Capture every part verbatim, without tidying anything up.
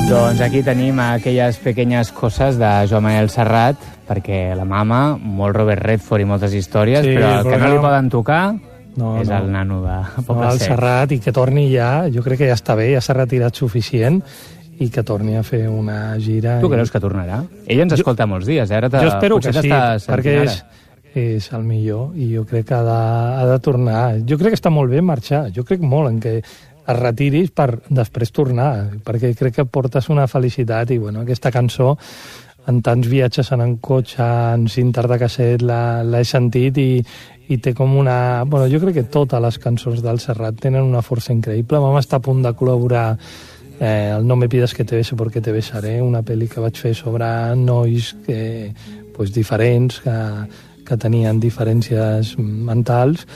Doncs aquí tenim aquelles pequeñas coses de Joan Manel Serrat, perquè la mama, molt Robert Redford i moltes històries, sí, però el que no li poden tocar no, és no. el nano de Poble no, el Sec. Serrat, i que torni ja, jo crec que ja està bé, ja s'ha retirat suficient, i que torni a fer una gira. Tu i... creus que tornarà? Ell ens escolta jo, molts dies, eh? Ara jo espero que sí, perquè ara. és, és el millor, i jo crec que ha de, ha de tornar. Jo crec que està molt bé marxar, jo crec molt en que es retiris per després tornar, perquè crec que portes una felicitat, i bueno, aquesta cançó en tants viatges en cotxe, en cintes de casset, l'he sentit i, i té com una... Bueno, jo crec que totes les cançons del Serrat tenen una força increïble. Vam estar a punt de col·laborar eh, el No me pides que te bese porque te besaré, una pel·li que vaig fer sobre nois que, pues, diferents, que, que tenien diferències mentals,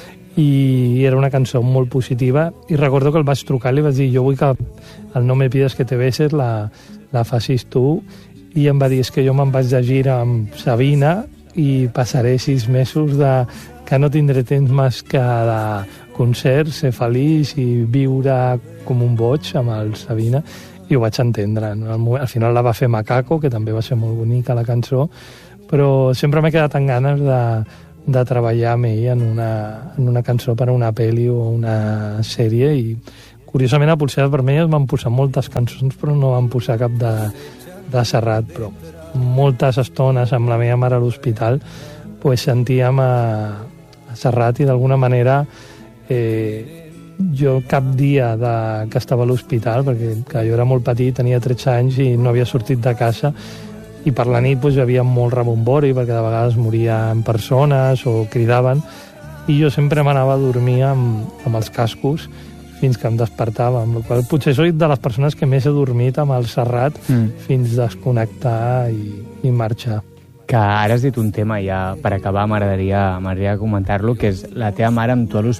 i era una cançó molt positiva, i recordo que el vaig trucar i li vaig dir, jo vull que el No me pides que te beses la, la facis tu, i em va dir, és que jo me'n vaig de gira amb Sabina i passaré sis mesos de que no tindré temps més que de concerts, ser feliç i viure com un boig amb el Sabina, i ho vaig entendre. Al final la va fer Macaco, que també va ser molt bonica la cançó, però sempre m'he quedat amb ganes de de treballar amb ell en una, en una cançó per a una pel·li o una sèrie, i curiosament a Polseres Vermelles van posar moltes cançons però no van posar cap de, de Serrat, però moltes estones amb la meva mare a l'hospital pues, sentíem a, a Serrat, i d'alguna manera eh, jo cap dia de, que estava a l'hospital, perquè que jo era molt petit, tenia tretze anys i no havia sortit de casa, i per la nit pues, hi havia molt rebombori, perquè de vegades morien persones o cridaven, i jo sempre m'anava a dormir amb, amb els cascos fins que em despertava, amb la qual potser soy de les persones que més he dormit amb el Serrat mm. fins desconnectar i, i marxar. Que ara has dit un tema, ja per acabar m'agradaria m'agradaria comentar-lo, que és la teva mare amb tu a l'hospital.